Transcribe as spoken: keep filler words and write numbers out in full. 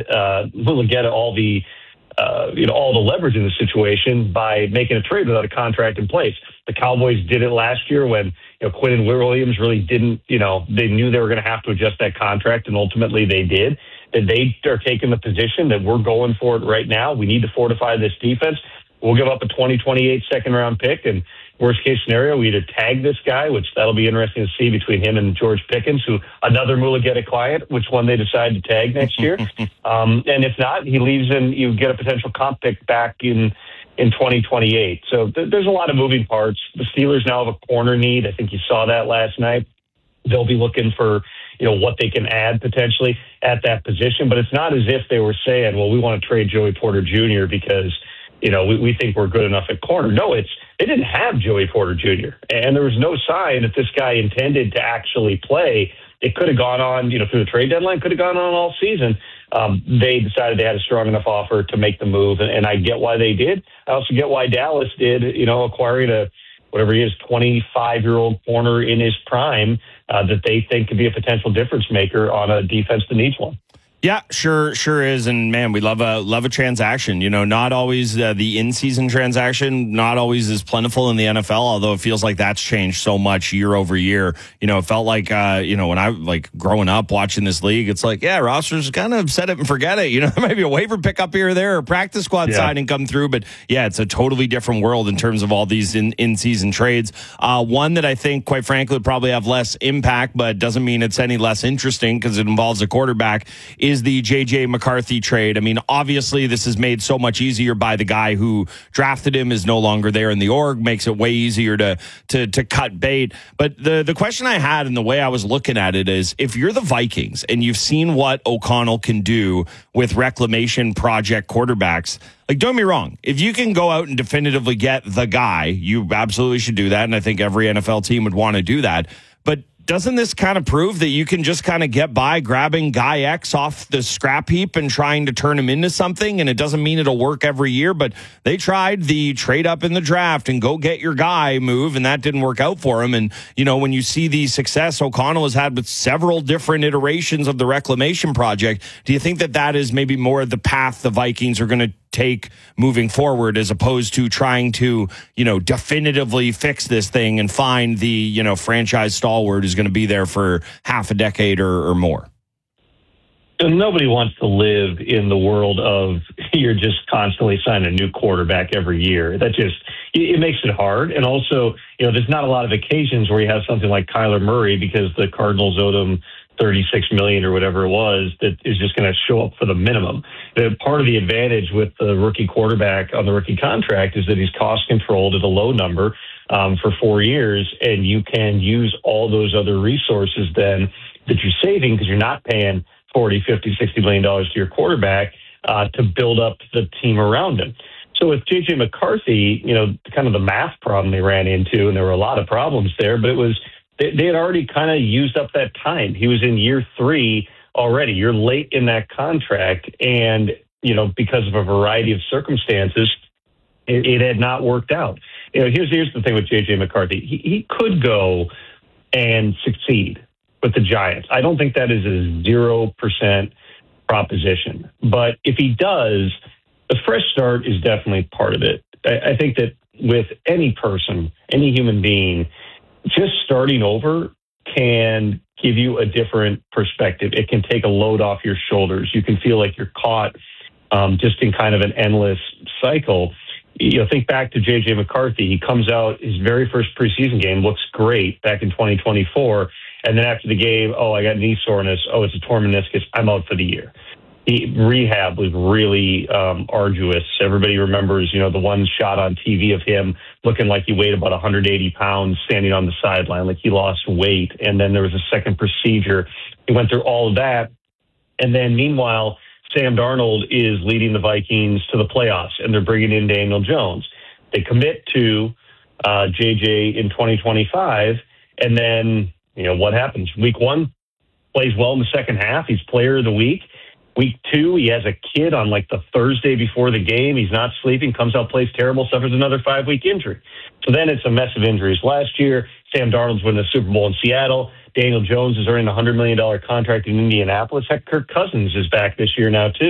uh, Mulugeta all the uh, you know all the leverage in the situation by making a trade without a contract in place. The Cowboys did it last year when you know Quinn Williams really didn't. You know they knew they were going to have to adjust that contract, and ultimately they did. And they are taking the position that we're going for it right now. We need to fortify this defense. We'll give up a twenty twenty-eight second round pick, and worst case scenario, we either tag this guy, which that'll be interesting to see between him and George Pickens, who another Mulugeta client, which one they decide to tag next year. um, and if not, he leaves and you get a potential comp pick back in in twenty twenty-eight. So th- there's a lot of moving parts. The Steelers now have a corner need. I think you saw that last night. They'll be looking for, you know, what they can add potentially at that position. But it's not as if they were saying, well, we want to trade Joey Porter Junior because, you know, we, we think we're good enough at corner. No, it's they didn't have Joey Porter Junior And there was no sign that this guy intended to actually play. It could have gone on, you know, through the trade deadline, could have gone on all season. Um, they decided they had a strong enough offer to make the move, and, and I get why they did. I also get why Dallas did, you know, acquiring a, whatever he is, twenty-five-year-old corner in his prime uh, that they think could be a potential difference maker on a defense that needs one. Yeah, sure, sure is, and man, we love a love a transaction. You know, not always uh, the in-season transaction, not always as plentiful in the N F L. Although it feels like that's changed so much year over year. You know, it felt like uh, you know when I like growing up watching this league, it's like yeah, rosters kind of set it and forget it. You know, maybe a waiver pickup here or there, or practice squad yeah. signing come through, but yeah, it's a totally different world in terms of all these in in-season trades. Uh, one that I think, quite frankly, would probably have less impact, but doesn't mean it's any less interesting because it involves a quarterback. Is is the J J McCarthy trade. I mean, obviously, this is made so much easier by the guy who drafted him is no longer there in the org, makes it way easier to to to cut bait. But the, the question I had and the way I was looking at it is, if you're the Vikings and you've seen what O'Connell can do with reclamation project quarterbacks, like, don't get me wrong, if you can go out and definitively get the guy, you absolutely should do that. And I think every N F L team would want to do that. But doesn't this kind of prove that you can just kind of get by grabbing guy X off the scrap heap and trying to turn him into something? And it doesn't mean it'll work every year, but they tried the trade up in the draft and go get your guy move, and that didn't work out for him. And, you know, when you see the success O'Connell has had with several different iterations of the reclamation project, do you think that that is maybe more the path the Vikings are going to take moving forward, as opposed to trying to, you know, definitively fix this thing and find the, you know, franchise stalwart who's going to be there for half a decade or, or more? And nobody wants to live in the world of you're just constantly signing a new quarterback every year. That just, it makes it hard. And also, you know, there's not a lot of occasions where you have something like Kyler Murray because the Cardinals owed him thirty-six million dollars or whatever it was, that is just going to show up for the minimum. The part of the advantage with the rookie quarterback on the rookie contract is that he's cost controlled at a low number um, for four years, and you can use all those other resources then that you're saving because you're not paying forty, fifty, sixty million dollars to your quarterback uh, to build up the team around him. So with J J McCarthy, you know, kind of the math problem they ran into, and there were a lot of problems there, but it was they had already kind of used up that time. He was in year three already. You're late in that contract. And, you know, because of a variety of circumstances, it, it had not worked out. You know, here's, here's the thing with J J McCarthy. He, he could go and succeed with the Giants. I don't think that is a zero percent proposition. But if he does, the fresh start is definitely part of it. I, I think that with any person, any human being, just starting over can give you a different perspective. It can take a load off your shoulders. You can feel like you're caught um, just in kind of an endless cycle. You know, think back to J J McCarthy. He comes out, his very first preseason game looks great back in twenty twenty-four. And then after the game, oh, I got knee soreness. Oh, it's a torn meniscus. I'm out for the year. He, rehab was really um, arduous. Everybody remembers, you know, the one shot on T V of him looking like he weighed about one hundred eighty pounds standing on the sideline, like he lost weight. And then there was a second procedure. He went through all of that. And then meanwhile, Sam Darnold is leading the Vikings to the playoffs, and they're bringing in Daniel Jones. They commit to uh, J J in twenty twenty-five. And then, you know, what happens? Week one, plays well in the second half. He's player of the week. Week two, he has a kid on like the Thursday before the game. He's not sleeping, comes out, plays terrible, suffers another five-week injury. So then it's a mess of injuries. Last year, Sam Darnold's winning the Super Bowl in Seattle. Daniel Jones is earning a one hundred million dollars contract in Indianapolis. Heck, Kirk Cousins is back this year now, too.